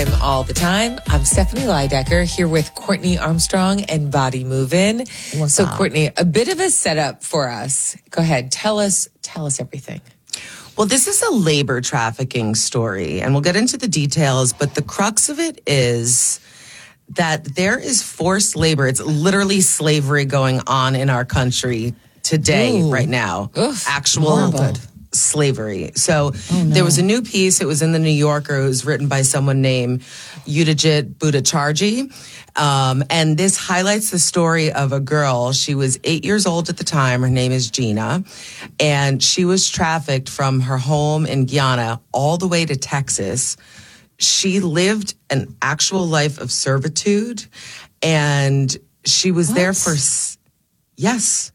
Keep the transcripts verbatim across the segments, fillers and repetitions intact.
Anytime, all the time. I'm Stephanie Leidecker here with Courtney Armstrong and Body Movin'. What's so, up? Courtney, a bit of a setup for us. Go ahead. Tell us, tell us everything. Well, this is a labor trafficking story, and we'll get into the details, but the crux of it is that there is forced labor. It's literally slavery going on in our country today, Ooh. right now. Oof. Actual Horrible. slavery. So Oh, no. there was a new piece. It was in the New Yorker. It was written by someone named Udajit Bhattacharjee. Um, and this highlights the story of a girl. She was eight years old at the time. Her name is Gina. And she was trafficked from her home in Guyana all the way to Texas. She lived an actual life of servitude. And she was What? there for, yes.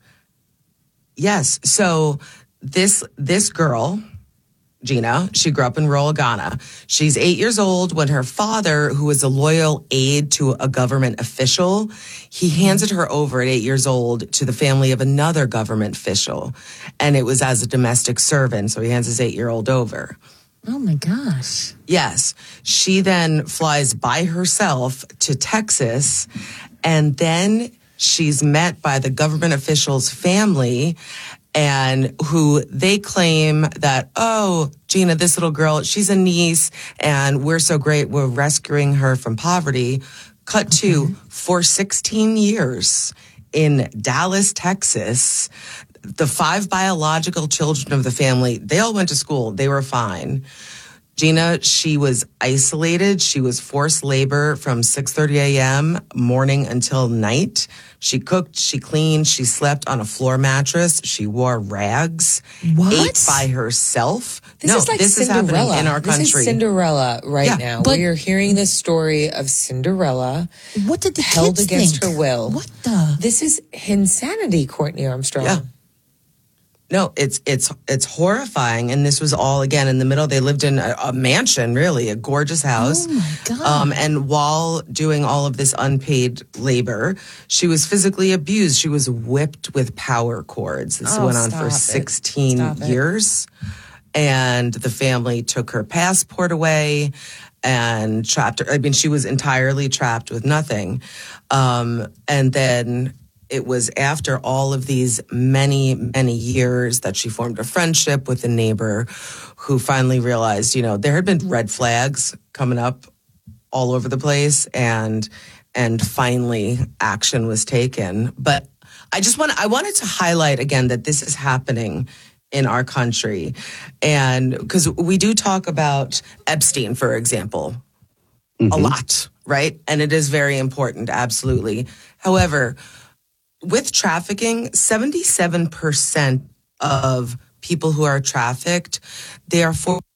Yes. So this, this girl, Gina, she grew up in rural Ghana. She's eight years old when her father, who was a loyal aide to a government official, he handed her over at eight years old to the family of another government official. And it was as a domestic servant. So he hands his eight-year-old over. Oh, my gosh. Yes. She then flies by herself to Texas, and then she's met by the government official's family, and who they claim that, oh, Gina, this little girl, she's a niece, and we're so great, we're rescuing her from poverty. Cut to, for sixteen years in Dallas, Texas, the five biological children of the family, they all went to school. They were fine. Gina, she was isolated. She was forced labor from six thirty a.m. morning until night. She cooked, she cleaned, she slept on a floor mattress. She wore rags, What? ate by herself. This no, is like this Cinderella. is happening in our country. This is Cinderella right Yeah, now. but- We are hearing the story of Cinderella What did the held kids against think? her will. What the? This is insanity, Courtney Armstrong. Yeah. No, it's it's it's horrifying, and this was all again in the middle. They lived in a, a mansion, really, a gorgeous house. Oh my God. Um, and while doing all of this unpaid labor, she was physically abused. She was whipped with power cords. This Oh, went on stop for it. sixteen Stop it. years, and the family took her passport away and trapped her. I mean, she was entirely trapped with nothing. Um, and then it was after all of these many, many years that she formed a friendship with a neighbor who finally realized, you know, there had been red flags coming up all over the place, and and finally action was taken. But I just want I wanted to highlight again that this is happening in our country. And because we do talk about Epstein, for example, Mm-hmm. a lot, right? And it is very important, absolutely. However, with trafficking, seventy-seven percent of people who are trafficked, they are forced